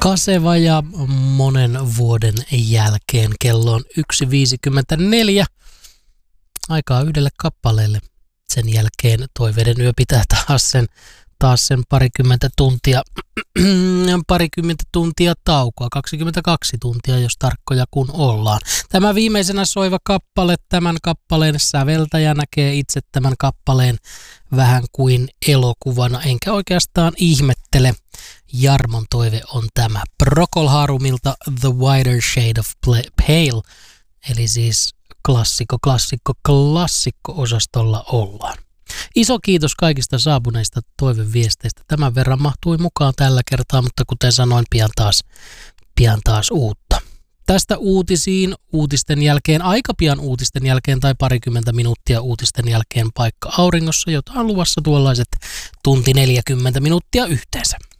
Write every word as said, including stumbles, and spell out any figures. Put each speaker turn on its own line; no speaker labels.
Kaseva ja monen vuoden jälkeen kello on yksi viisikymmentäneljä. Aikaa yhdelle kappaleelle. Sen jälkeen Toiveiden yö pitää taas sen, taas sen parikymmentä tuntia, parikymmentä tuntia taukoa, kaksikymmentäkaksi tuntia, jos tarkkoja kun ollaan. Tämä viimeisenä soiva kappale, tämän kappaleen säveltäjä näkee itse tämän kappaleen vähän kuin elokuvana, enkä oikeastaan ihmettele. Jarmon toive on tämä Procol Harumilta The Wider Shade of Pale, eli siis klassikko, klassikko, klassikko-osastolla ollaan. Iso kiitos kaikista saapuneista toiveviesteistä. Tämän verran mahtui mukaan tällä kertaa, mutta kuten sanoin, pian taas, pian taas uutta. Tästä uutisiin, uutisten jälkeen, aika pian uutisten jälkeen tai parikymmentä minuuttia uutisten jälkeen paikka auringossa, jota on luvassa tuollaiset tunti neljäkymmentä minuuttia yhteensä.